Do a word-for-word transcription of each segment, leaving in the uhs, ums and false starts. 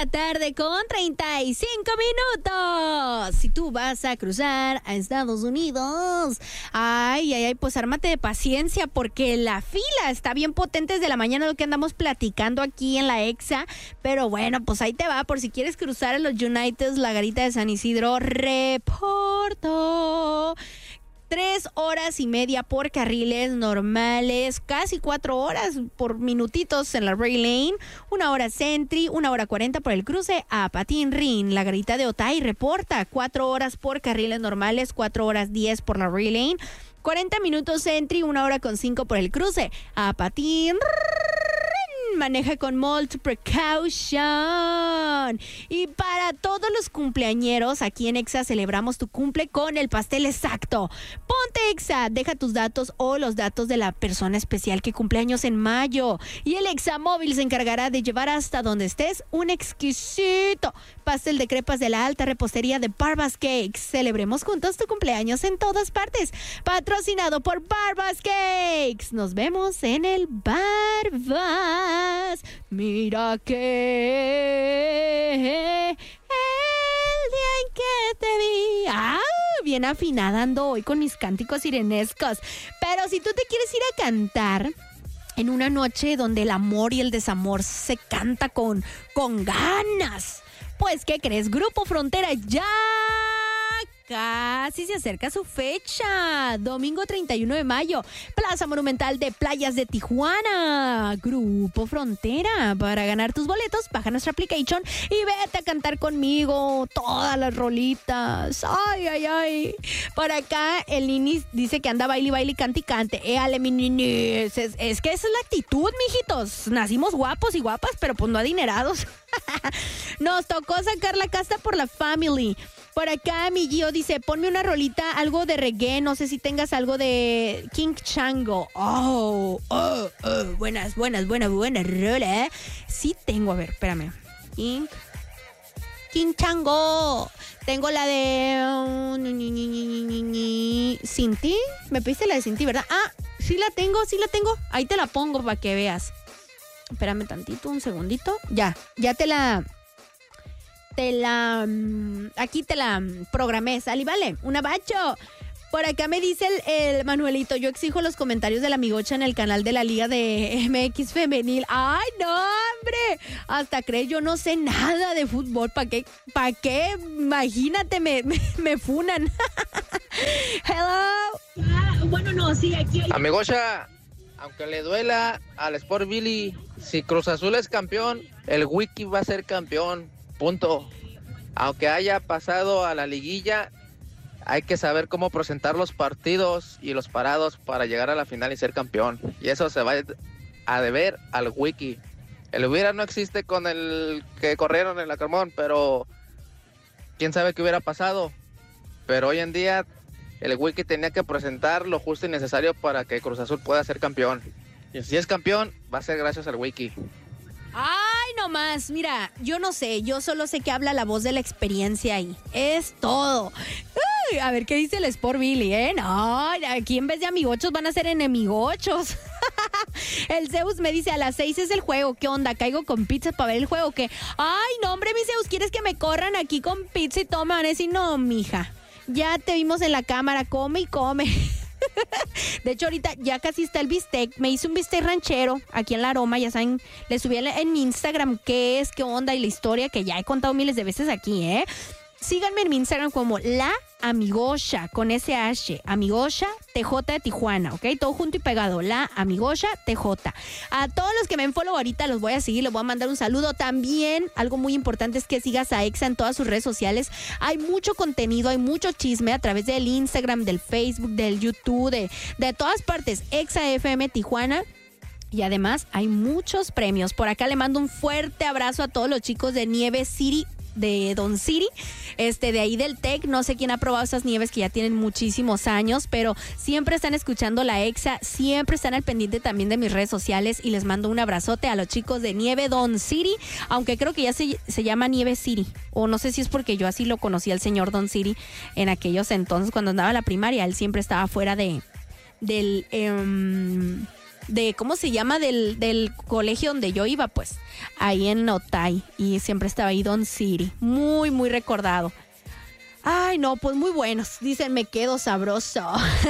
la tarde con treinta y cinco minutos. Si tú vas a cruzar a Estados Unidos, ay, ay, ay, pues ármate de paciencia porque la fila está bien potente desde la mañana, lo que andamos platicando aquí en la Exa. Pero bueno, pues ahí te va, por si quieres cruzar a los United, la Garita de San Isidro, reporto. Tres horas y media por carriles normales, casi cuatro horas por minutitos en la Rail Lane, una hora Sentry, una hora cuarenta por el cruce a Patín Rin. La Garita de Otay reporta cuatro horas por carriles normales, cuatro horas diez por la Rail Lane, cuarenta minutos Sentry, una hora con cinco por el cruce a Patín Rin. Maneja con mucha precaución. Y para todos los cumpleañeros, aquí en Exa celebramos tu cumple con el pastel exacto. Ponte Exa, deja tus datos o los datos de la persona especial que cumpleaños en mayo. Y el Exa Móvil se encargará de llevar hasta donde estés un exquisito pastel de crepas de la alta repostería de Barbas Cakes. Celebremos juntos tu cumpleaños en todas partes. Patrocinado por Barbas Cakes. Nos vemos en el Barbas. Mira que el día en que te vi. Ah, bien afinada ando hoy con mis cánticos sirenescos. Pero si tú te quieres ir a cantar en una noche donde el amor y el desamor se canta con, con ganas, pues ¿qué crees? Grupo Frontera ya casi se acerca su fecha. Domingo treinta y uno de mayo, Plaza Monumental de Playas de Tijuana. Grupo Frontera. Para ganar tus boletos, baja nuestra application y vete a cantar conmigo todas las rolitas. Ay, ay, ay. Por acá el Nini dice que anda baile, baile, cante y cante. Éale, mi Ninis. Es, es que esa es la actitud, mijitos. Nacimos guapos y guapas, pero pues no adinerados. Nos tocó sacar la casta por la family. Por acá mi Gio dice, ponme una rolita, algo de reggae, no sé si tengas algo de King Chango. Oh, oh, oh, buenas, buenas, buenas, buenas rola, ¿eh? Sí tengo, a ver, espérame. King, King Chango. Tengo la de uh, Cinti. Me pediste la de Cinti, ¿verdad? Ah, sí la tengo, sí la tengo. Ahí te la pongo para que veas. Espérame tantito, un segundito. Ya, ya te la... Te la... Aquí te la programé, sal y vale. Un abacho. Por acá me dice el, el Manuelito, yo exijo los comentarios de la amigocha en el canal de la Liga de M X Femenil. ¡Ay, no, hombre! Hasta crees, yo no sé nada de fútbol. ¿Para qué? ¿Para qué? Imagínate, me, me, me funan. Hello. Ah, bueno, no, sí, aquí hay... Amigocha, aunque le duela al Sport Billy, si Cruz Azul es campeón, el Wiki va a ser campeón. Punto. Aunque haya pasado a la liguilla, hay que saber cómo presentar los partidos y los parados para llegar a la final y ser campeón. Y eso se va a deber al Wiki. El hubiera no existe con el que corrieron en la Carmón, pero quién sabe qué hubiera pasado. Pero hoy en día el Wiki tenía que presentar lo justo y necesario para que Cruz Azul pueda ser campeón. Y si es campeón, va a ser gracias al Wiki. Ay, no más, mira, yo no sé, yo solo sé que habla la voz de la experiencia ahí. Es todo. Uy, a ver qué dice el Sport Billy, ¿eh? No, aquí en vez de amigochos van a ser enemigochos. El Zeus me dice, a las seis es el juego, ¿qué onda? ¿Caigo con pizza para ver el juego? ¿Qué? Ay, no, hombre, mi Zeus, ¿quieres que me corran aquí con pizza y toma? Van a decir, no, mija, ya te vimos en la cámara, come y come. De hecho, ahorita ya casi está el bistec. Me hice un bistec ranchero aquí en La Aroma. Ya saben, le subí en mi Instagram qué es, qué onda y la historia que ya he contado miles de veces aquí, ¿eh? Síganme en mi Instagram como La Amigocha, con S H, Amigocha T J de Tijuana, ¿ok? Todo junto y pegado, La Amigocha T J. A todos los que me den follow ahorita los voy a seguir, les voy a mandar un saludo. También, algo muy importante es que sigas a Exa en todas sus redes sociales. Hay mucho contenido, hay mucho chisme a través del Instagram, del Facebook, del YouTube, de, de todas partes. Exa F M Tijuana. Y además hay muchos premios. Por acá le mando un fuerte abrazo a todos los chicos de Nieve City, de Don City, este, de ahí del Tec. No sé quién ha probado esas nieves que ya tienen muchísimos años, pero siempre están escuchando la Exa, siempre están al pendiente también de mis redes sociales y les mando un abrazote a los chicos de Nieve Don City, aunque creo que ya se, se llama Nieve City, o no sé si es porque yo así lo conocí al señor Don City en aquellos entonces cuando andaba en la primaria. Él siempre estaba fuera de del... Um, de ¿cómo se llama? Del, del colegio donde yo iba, pues, ahí en Otay. Y siempre estaba ahí Don City. Muy, muy recordado. Ay, no, pues muy buenos. Dicen, me quedo sabroso.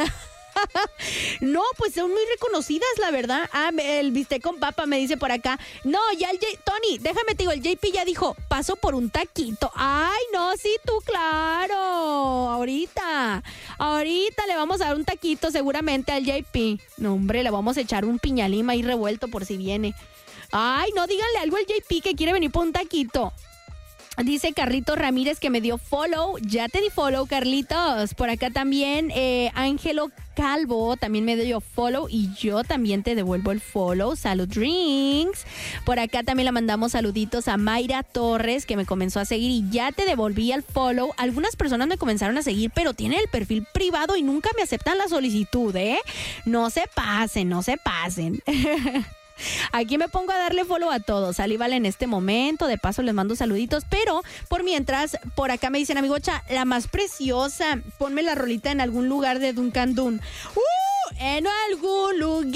No, pues son muy reconocidas, la verdad. Ah, el bistec con papa me dice por acá. No, ya el J... Tony, déjame te digo, el J P ya dijo, paso por un taquito. Ay, no, sí, tú, claro. Ahorita, ahorita le vamos a dar un taquito seguramente al J P. No, hombre, le vamos a echar un piñalima ahí revuelto por si viene. Ay, no, díganle algo al J P que quiere venir por un taquito. Dice Carlitos Ramírez que me dio follow. Ya te di follow, Carlitos. Por acá también eh, Ángelo Calvo también me dio follow y yo también te devuelvo el follow. Salud Drinks. Por acá también le mandamos saluditos a Mayra Torres, que me comenzó a seguir y ya te devolví el follow. Algunas personas me comenzaron a seguir, pero tienen el perfil privado y nunca me aceptan la solicitud, ¿eh? No se pasen, no se pasen. Aquí me pongo a darle follow a todos. Salí vale en este momento. De paso les mando saluditos. Pero por mientras, por acá me dicen, amigocha, la más preciosa. Ponme la rolita en algún lugar de Duncan Dun. ¡Uh! En algún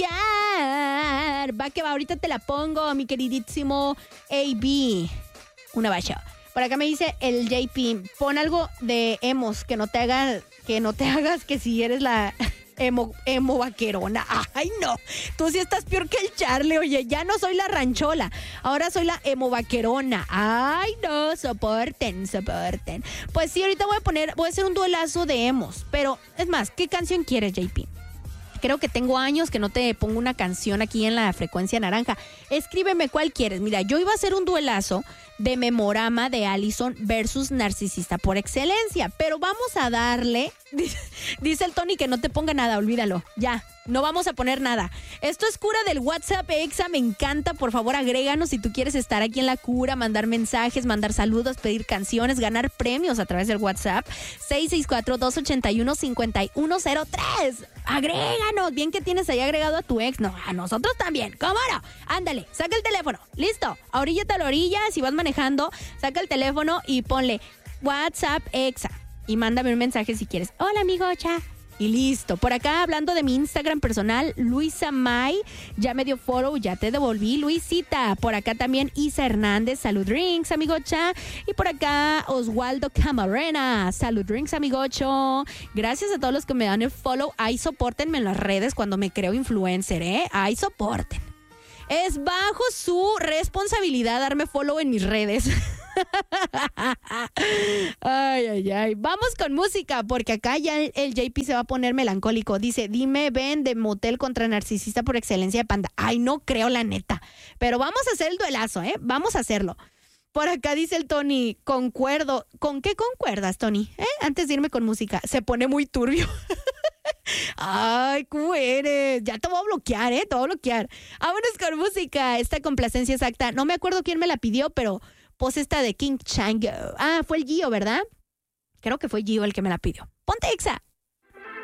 lugar. Va que va, ahorita te la pongo, mi queridísimo A B. Una bacha. Por acá me dice el J P, pon algo de emos, que no te haga, que no te hagas que si eres la... Emo, emo vaquerona. Ay, no. Tú sí estás peor que el Charlie. Oye, ya no soy la ranchola. Ahora soy la emo vaquerona. Ay, no. Soporten, soporten. Pues sí, ahorita voy a poner, voy a hacer un duelazo de emos. Pero, es más, ¿qué canción quieres, J P? Creo que tengo años que no te pongo una canción aquí en la frecuencia naranja. Escríbeme cuál quieres. Mira, yo iba a hacer un duelazo de Memorama de Allison versus Narcisista por Excelencia. Pero vamos a darle... Dice el Tony que no te ponga nada, olvídalo. Ya, no vamos a poner nada. Esto es cura del WhatsApp Exa, me encanta. Por favor, agréganos si tú quieres estar aquí en la cura, mandar mensajes, mandar saludos, pedir canciones, ganar premios a través del WhatsApp. seis seis cuatro, dos ocho uno, cinco uno cero tres. Agréganos. Bien que tienes ahí agregado a tu ex. No, a nosotros también. ¿Cómo no? Ándale, saca el teléfono. Listo. Oríllate a la orilla. Si vas manejando, saca el teléfono y ponle WhatsApp Exa. Y mándame un mensaje si quieres. Hola, amigocha. Y listo. Por acá, hablando de mi Instagram personal, Luisa May, ya me dio follow, ya te devolví, Luisita. Por acá también Isa Hernández, Salud Drinks, amigocha. Y por acá, Oswaldo Camarena, Salud Drinks, amigocho. Gracias a todos los que me dan el follow. Ahí sopórtenme en las redes cuando me creo influencer, ¿eh? Ahí soporten. Es bajo su responsabilidad darme follow en mis redes. Ay, ay, ay. Vamos con música, porque acá ya el, el J P se va a poner melancólico. Dice, dime, ven de motel contra Narcisista por Excelencia de Panda. Ay, no creo, la neta. Pero vamos a hacer el duelazo, ¿eh? Vamos a hacerlo. Por acá dice el Tony, concuerdo. ¿Con qué concuerdas, Tony? ¿Eh? Antes de irme con música. Se pone muy turbio. Ay, ¿cómo eres? Ya te voy a bloquear, ¿eh? Te voy a bloquear. Vámonos con música. Esta complacencia exacta. No me acuerdo quién me la pidió, pero pues esta de King Chango. Ah, fue el Gio, ¿verdad? Creo que fue Gio el que me la pidió. Ponte Exa.